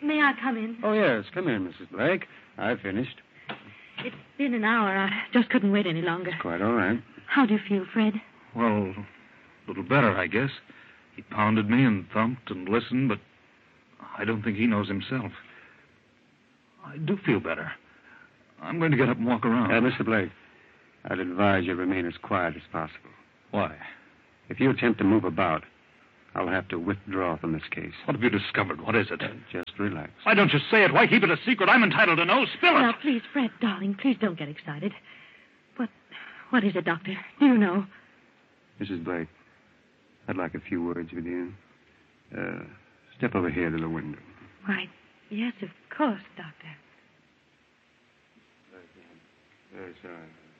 may I come in? Oh, yes. Come in, Mrs. Blake. I've finished. It's been an hour. I just couldn't wait any longer. It's quite all right. How do you feel, Fred? Well, a little better, I guess. He pounded me and thumped and listened, but I don't think he knows himself. I do feel better. I'm going to get up and walk around. Mr. Blake, I'd advise you remain as quiet as possible. Why? If you attempt to move about, I'll have to withdraw from this case. What have you discovered? What is it? Just relax. Why don't you say it? Why keep it a secret? I'm entitled to know. Spill it. Now, please, Fred, darling, please don't get excited. What is it, Doctor? Do you know? Mrs. Blake, I'd like a few words with you. Step over here to the window. Why, yes, of course, Doctor. Very sorry.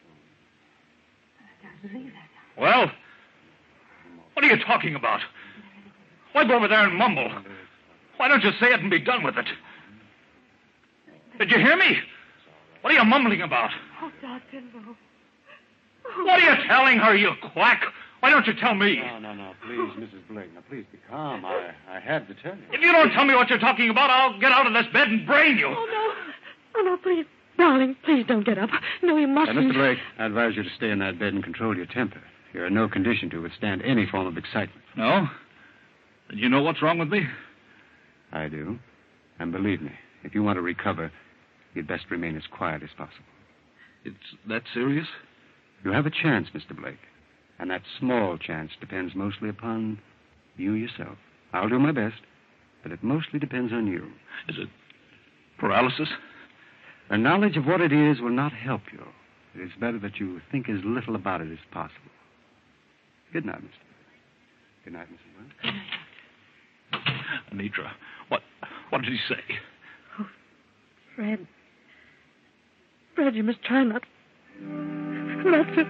Well, what are you talking about? Why go over there and mumble? Why don't you say it and be done with it? Did you hear me? What are you mumbling about? Oh, Doctor, no. What are you telling her, you quack? Why don't you tell me? No. Please, Mrs. Blake. Now, please be calm. I had to tell you. If you don't tell me what you're talking about, I'll get out of this bed and brain you. Oh, no, please. Darling, please don't get up. No, you mustn't. Mr. Blake, I advise you to stay in that bed and control your temper. You're in no condition to withstand any form of excitement. No? Then you know what's wrong with me? I do. And believe me, if you want to recover, you'd best remain as quiet as possible. It's that serious? You have a chance, Mr. Blake. And that small chance depends mostly upon you yourself. I'll do my best, but it mostly depends on you. Is it paralysis? The knowledge of what it is will not help you. It is better that you think as little about it as possible. Good night, Mr. Blake. Good night, Mrs. Blake. Anitra, what did he say? Oh, Fred. Fred, you must try not to...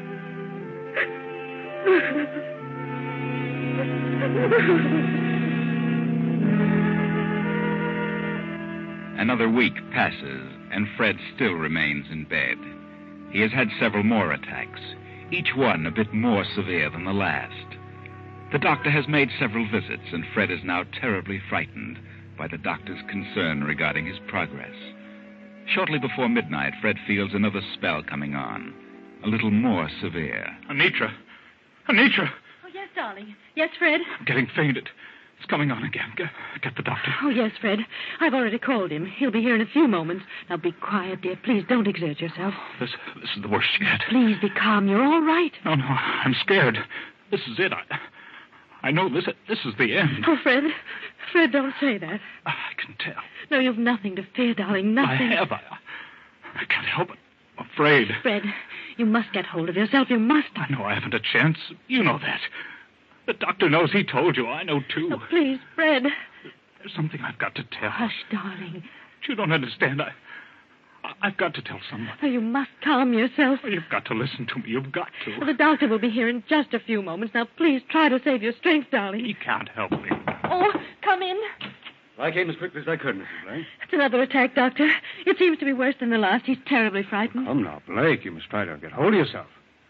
Another week passes, and Fred still remains in bed. He has had several more attacks, each one a bit more severe than the last. The doctor has made several visits, and Fred is now terribly frightened by the doctor's concern regarding his progress. Shortly before midnight, Fred feels another spell coming on, a little more severe. Anitra! Oh, yes, darling. Yes, Fred? I'm getting fainted. It's coming on again. Get the doctor. Oh, yes, Fred. I've already called him. He'll be here in a few moments. Now, be quiet, dear. Please don't exert yourself. This is the worst yet. Please be calm. You're all right. No, I'm scared. This is it. I know this is the end. Oh, Fred. Fred, don't say that. I can tell. No, you've nothing to fear, darling. Nothing. I have. I can't help it. I'm afraid. Fred, you must get hold of yourself. You must. I know I haven't a chance. You know that. The doctor knows. He told you. I know, too. Oh, please, Fred. There's something I've got to tell. Hush, darling. But you don't understand. I've got to tell someone. Oh, you must calm yourself. Oh, you've got to listen to me. You've got to. Well, the doctor will be here in just a few moments. Now, please try to save your strength, darling. He can't help me. Oh, come in. I came as quickly as I could, Mrs. Blake. It's another attack, Doctor. It seems to be worse than the last. He's terribly frightened. Come now, Blake. You must try to get hold of yourself.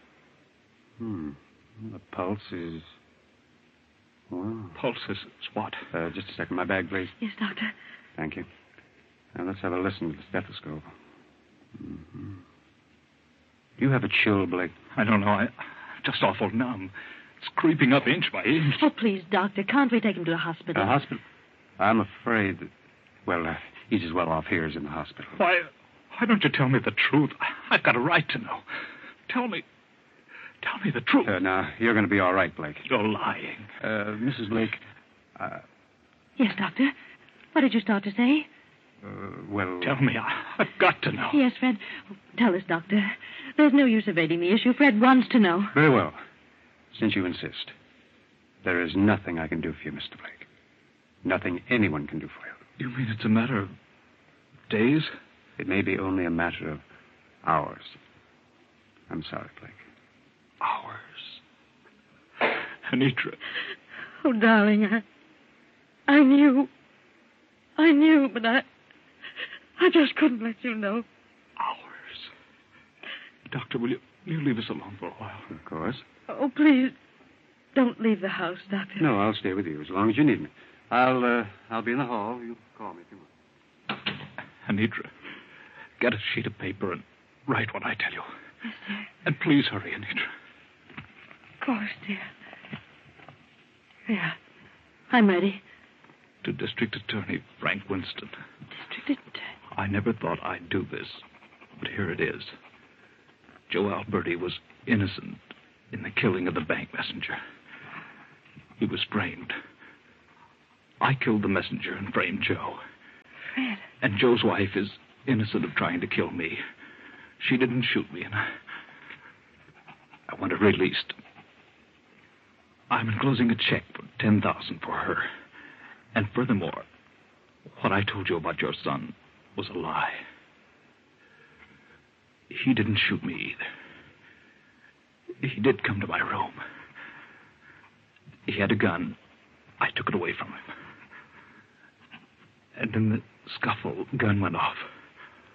The pulse is... Well... Pulse is what? Just a second. My bag, please. Yes, Doctor. Thank you. Now, let's have a listen to the stethoscope. Mm-hmm. Do you have a chill, Blake? I don't know. I'm just awful numb. It's creeping up inch by inch. Oh, please, Doctor. Can't we take him to a hospital? A hospital? I'm afraid that... Well, he's as well off here as in the hospital. Why don't you tell me the truth? I've got a right to know. Tell me the truth. Now, you're going to be all right, Blake. You're lying. Mrs. Blake, Yes, Doctor. What did you start to say? well... Tell me. I've got to know. Yes, Fred. Oh, tell us, Doctor. There's no use evading the issue. Fred wants to know. Very well. Since you insist, there is nothing I can do for you, Mr. Blake. Nothing anyone can do for you. You mean it's a matter of days? It may be only a matter of hours. I'm sorry, Blake. Hours. Anitra. Oh, darling, I knew, but I just couldn't let you know. Hours. Doctor, will you leave us alone for a while? Of course. Oh, please, don't leave the house, Doctor. No, I'll stay with you as long as you need me. I'll be in the hall. You call me if you want. Anitra, get a sheet of paper and write what I tell you. Yes, dear. And please hurry, Anitra. Of course, dear. Yeah. I'm ready. To District Attorney Frank Winston. District Attorney. I never thought I'd do this, but here it is. Joe Alberti was innocent in the killing of the bank messenger. He was framed. I killed the messenger and framed Joe. Fred. And Joe's wife is innocent of trying to kill me. She didn't shoot me, and I want her released. I'm enclosing a check for $10,000 for her. And furthermore, what I told you about your son was a lie. He didn't shoot me either. He did come to my room. He had a gun. I took it away from him. And in the scuffle, the gun went off.